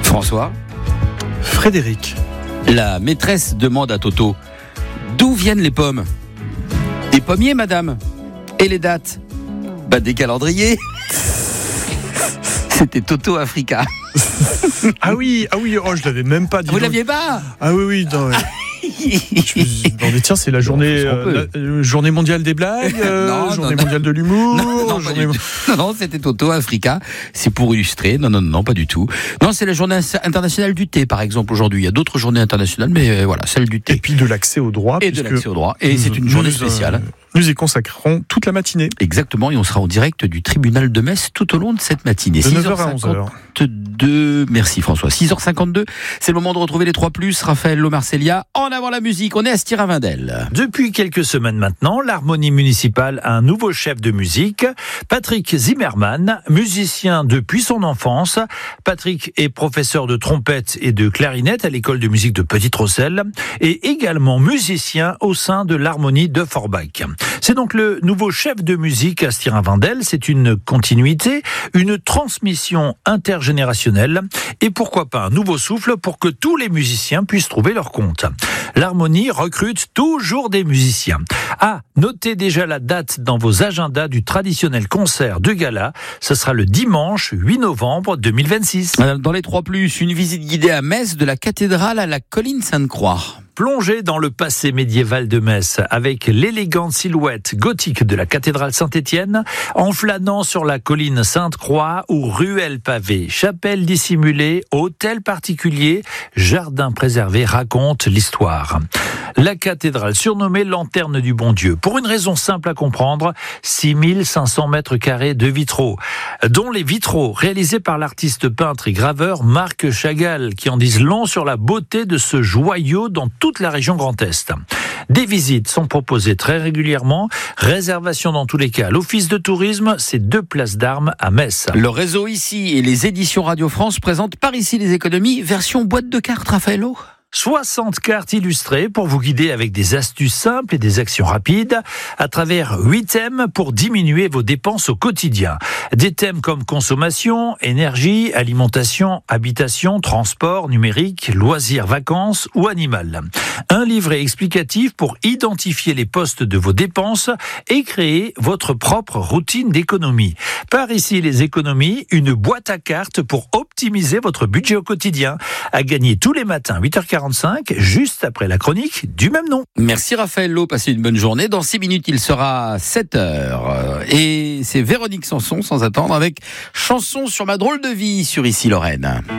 François. Frédéric. La maîtresse demande à Toto: d'où viennent les pommes? Des pommiers, madame. Et les dates? Des calendriers. C'était Toto Africa. Ah oui, oh, je l'avais même pas dit. Vous l'aviez pas? Ah oui, non. Je me suis demandé, tiens, c'est la journée, journée mondiale des blagues, journée mondiale de l'humour. Non, c'était Toto Africa. C'est pour illustrer. Non, pas du tout. Non, c'est la journée internationale du thé, par exemple, aujourd'hui. Il y a d'autres journées internationales, mais voilà, celle du thé. Et puis de l'accès au droit. Et de l'accès au droit. Et c'est une journée spéciale. Nous y consacrerons toute la matinée. Exactement, et on sera en direct du tribunal de Metz tout au long de cette matinée. De 9h à 11h. Merci François. 6h52, c'est le moment de retrouver les 3+. Raphaël Lomarcelia, en avant la musique, on est à Styravindel. Depuis quelques semaines maintenant, l'harmonie municipale a un nouveau chef de musique, Patrick Zimmermann, musicien depuis son enfance. Patrick est professeur de trompette et de clarinette à l'école de musique de Petite-Rosselle et également musicien au sein de l'harmonie de Forbach. C'est donc le nouveau chef de musique à Styravindel. C'est une continuité, une transmission intergénérationnelle et pourquoi pas un nouveau souffle pour que tous les musiciens puissent trouver leur compte. L'harmonie recrute toujours des musiciens. Notez déjà la date dans vos agendas du traditionnel concert de gala. Ce sera le dimanche 8 novembre 2026. Dans les 3+, une visite guidée à Metz de la cathédrale à la colline Sainte-Croix. Plongez dans le passé médiéval de Metz avec l'élégante silhouette gothique de la cathédrale Saint-Étienne, en flânant sur la colline Sainte-Croix ou ruelles pavées, chapelles dissimulées, hôtels particuliers, jardins préservés racontent l'histoire. La cathédrale surnommée Lanterne du Bon Dieu, pour une raison simple à comprendre, 6500 mètres carrés de vitraux, dont les vitraux réalisés par l'artiste peintre et graveur Marc Chagall, qui en disent long sur la beauté de ce joyau dans toute la région Grand Est. Des visites sont proposées très régulièrement, réservation dans tous les cas à l'Office de tourisme, c'est 2 places d'Armes à Metz. Le réseau ici et les éditions Radio France présentent Par ici les économies, version boîte de cartes, Raphaëlo. 60 cartes illustrées pour vous guider avec des astuces simples et des actions rapides à travers 8 thèmes pour diminuer vos dépenses au quotidien. Des thèmes comme consommation, énergie, alimentation, habitation, transport, numérique, loisirs, vacances ou animal. Un livret explicatif pour identifier les postes de vos dépenses et créer votre propre routine d'économie. Par ici les économies, une boîte à cartes pour optimiser votre budget au quotidien. À gagner tous les matins 8h45, juste après la chronique du même nom. Merci Raphaël Lowe, passez une bonne journée. Dans 6 minutes, il sera 7h. Et c'est Véronique Sanson, sans attendre, avec Chanson sur ma drôle de vie sur Ici Lorraine.